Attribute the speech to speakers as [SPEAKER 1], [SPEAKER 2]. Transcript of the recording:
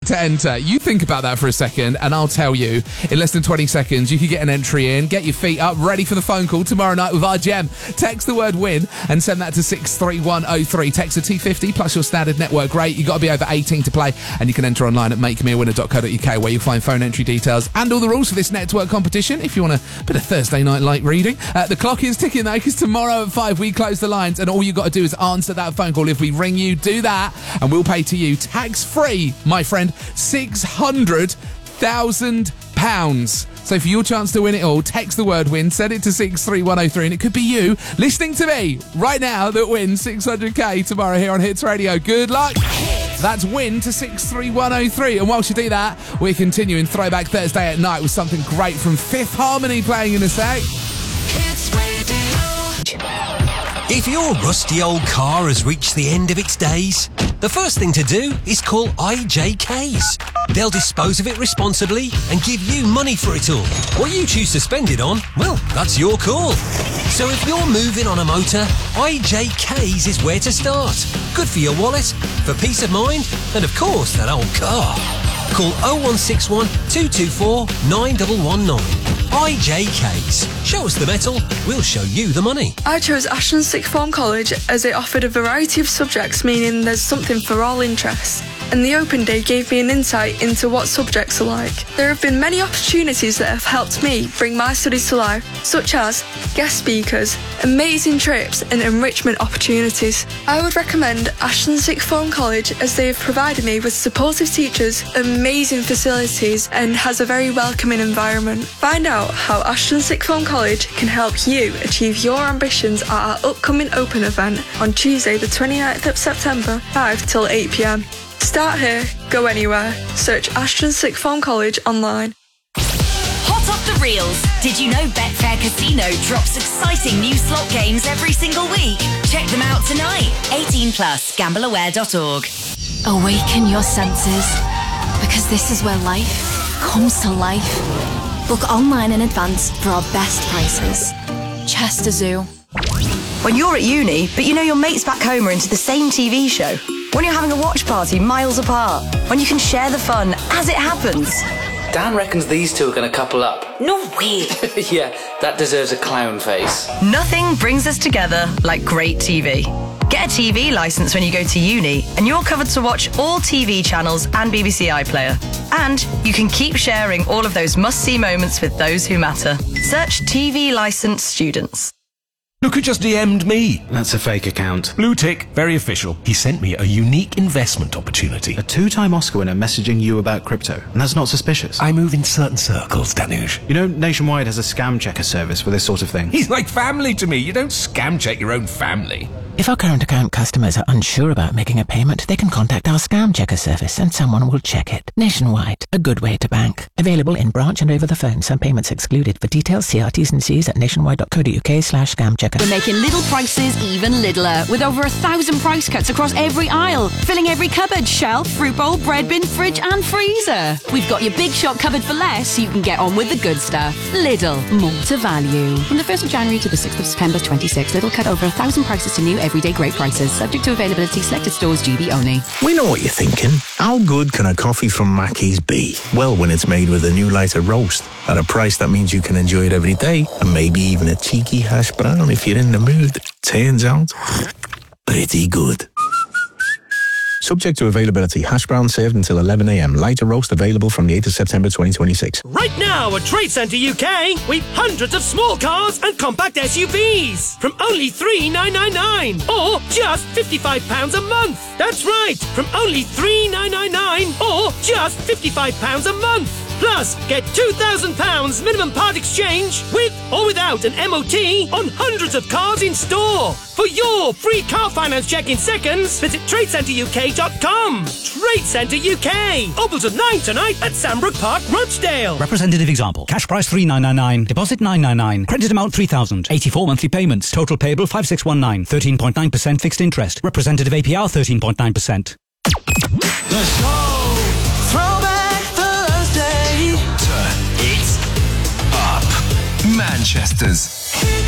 [SPEAKER 1] to enter. You think about that for a second, and I'll tell you, in less than 20 seconds, you can get an entry in, get your feet up, ready for the phone call tomorrow night with our gem. Text the word WIN and send that to 63103. Text the T50 plus your standard network rate. You've got to be over 18 to play, and you can enter online at makemeawinner.co.uk, where you'll find phone entry details and all the rules for this network competition if you want a bit of Thursday night light reading. The clock is ticking though, because tomorrow at 5 we close the lines, and all you got to do is answer that phone call. If we ring you, do that, and we'll pay to you tax-free, my friend, £600,000. So for your chance to win it all, text the word WIN, send it to 63103, and it could be you listening to me right now that wins 600k tomorrow here on Hits Radio. Good luck. That's WIN to 63103. And whilst you do that, we're continuing Throwback Thursday at night with something great from Fifth Harmony playing in a sec.
[SPEAKER 2] Hits Radio.
[SPEAKER 3] If your rusty old car has reached the end of its days, the first thing to do is call IJK's. They'll dispose of it responsibly and give you money for it all. What you choose to spend it on, well, that's your call. So if you're moving on a motor, IJK's is where to start. Good for your wallet, for peace of mind, and of course that old car. Call 0161 224 9119. IJK's. Show us the metal, we'll show you the money.
[SPEAKER 4] I chose Ashton Sixth Form College as it offered a variety of subjects, meaning there's something for all interests. And the open day gave me an insight into what subjects are like. There have been many opportunities that have helped me bring my studies to life, such as guest speakers, amazing trips and enrichment opportunities. I would recommend Ashton Sixth Form College as they have provided me with supportive teachers, amazing facilities and has a very welcoming environment. Find out how Ashton Sixth Form College can help you achieve your ambitions at our upcoming open event on Tuesday the 29th of September, 5 till 8 p.m. Start here, go anywhere. Search Ashton Sixth Form College online.
[SPEAKER 2] Hot off the reels. Did you know Betfair Casino drops exciting new slot games every single week? Check them out tonight. 18 plus, gambleaware.org.
[SPEAKER 5] Awaken your senses, because this is where life comes to life. Book online in advance for our best prices. Chester Zoo.
[SPEAKER 6] When you're at uni, but you know your mates back home are into the same TV show. When you're having a watch party miles apart. When you can share the fun as it happens.
[SPEAKER 7] Dan reckons these two are going to couple up.
[SPEAKER 2] No way.
[SPEAKER 7] Yeah, that deserves a clown face.
[SPEAKER 6] Nothing brings us together like great TV. Get a TV licence when you go to uni, and you're covered to watch all TV channels and BBC iPlayer. And you can keep sharing all of those must-see moments with those who matter. Search TV Licensed Students.
[SPEAKER 8] Look who just DM'd me.
[SPEAKER 9] That's a fake account.
[SPEAKER 8] Blue tick, very official. He sent me a unique investment opportunity.
[SPEAKER 9] A 2-time Oscar winner messaging you about crypto, and that's not suspicious.
[SPEAKER 8] I move in certain circles, Danush.
[SPEAKER 9] You know, Nationwide has a scam checker service for this sort of thing.
[SPEAKER 8] He's like family to me. You don't scam check your own family.
[SPEAKER 10] If our current account customers are unsure about making a payment, they can contact our scam checker service and someone will check it. Nationwide, a good way to bank. Available in branch and over the phone. Some payments excluded. For details, see our T's and C's at nationwide.co.uk/scam checker.
[SPEAKER 11] We're making little prices even littler, with over 1,000 price cuts across every aisle, filling every cupboard, shelf, fruit bowl, bread bin, fridge and freezer. We've got your big shop covered for less, so you can get on with the good stuff. Lidl, more to value. From the 1st of January to the 6th of September 26, Lidl cut over 1,000 prices to new everyday great prices, subject to availability, selected stores, GB only.
[SPEAKER 12] We know what you're thinking. How good can a coffee from Mackey's be? Well, when it's made with a new lighter roast at a price that means you can enjoy it every day, and maybe even a cheeky hash brown if you're in the mood. Turns out, pretty good. Subject to availability. Hash brown served until 11 a.m. Lighter roast available from the 8th of September 2026.
[SPEAKER 13] Right now at Trade Centre UK, we've hundreds of small cars and compact SUVs from only $3,999 or just £55 a month. That's right, from only $3,999 or just £55 a month. Plus, get £2,000 minimum part exchange with or without an MOT on hundreds of cars in store. For your free car finance check in seconds, visit TradeCentreUK.com. Trade Centre UK. Opens at 9 tonight at Sandbrook Park, Rochdale.
[SPEAKER 14] Representative example. Cash price $3,999. Deposit $999. Credit amount $3,000. 84 monthly payments. Total payable $5,619. 13.9% fixed interest. Representative APR 13.9%.
[SPEAKER 2] The show. Throwback Thursday.
[SPEAKER 15] It's up. Manchester's